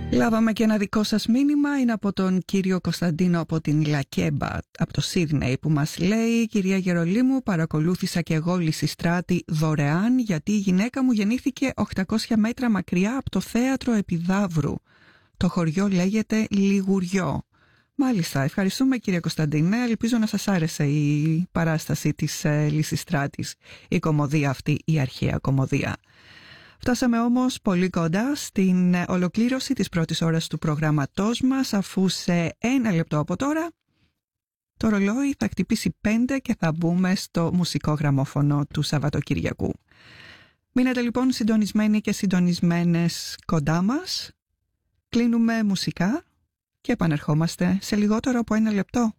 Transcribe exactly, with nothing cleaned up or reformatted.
Λάβαμε και ένα δικό σας μήνυμα, είναι από τον κύριο Κωνσταντίνο από την Λακέμπα, από το Σίδνεϊ, που μας λέει: κυρία Γερολίμου, παρακολούθησα και εγώ Λυσιστράτη δωρεάν, γιατί η γυναίκα μου γεννήθηκε οκτακόσια μέτρα μακριά από το θέατρο Επιδαύρου. Το χωριό λέγεται Λιγουριό. Μάλιστα, ευχαριστούμε κύριε Κωνσταντίνε, ελπίζω να σας άρεσε η παράσταση της ε, Λυσιστράτης, η κωμωδία αυτή, η αρχαία κωμωδία. Φτάσαμε όμως πολύ κοντά στην ολοκλήρωση της πρώτης ώρας του προγραμματός μας, αφού σε ένα λεπτό από τώρα το ρολόι θα χτυπήσει πέντε και θα μπούμε στο μουσικό γραμμόφωνο του Σαββατοκυριακού. Μείνετε λοιπόν συντονισμένοι και συντονισμένες κοντά μας. Κλείνουμε μουσικά και επανερχόμαστε σε λιγότερο από ένα λεπτό.